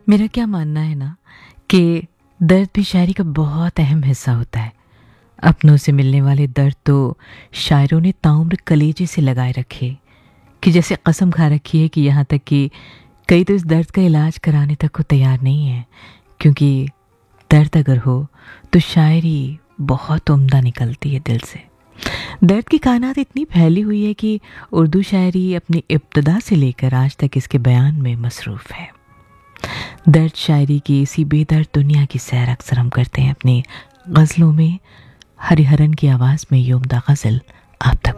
मेरा क्या मानना है ना कि दर्द भी शायरी का बहुत अहम हिस्सा होता है। अपनों से मिलने वाले दर्द तो शायरों ने ताउम्र कलेजे से लगाए रखे कि जैसे कसम खा रखी है कि यहाँ तक कि कई तो इस दर्द का इलाज कराने तक को तैयार नहीं है, क्योंकि दर्द अगर हो तो शायरी बहुत उम्दा निकलती है दिल से। दर्द की कायनात इतनी फैली हुई है कि उर्दू शायरी अपनी इब्तदा से लेकर आज तक इसके बयान में मसरूफ़ है। दर्द शायरी की इसी बेदर्द दुनिया की सैर अक्सर हम करते हैं अपनी गज़लों में। हरिहरन की आवाज़ में ये उम्दा गज़ल आप तक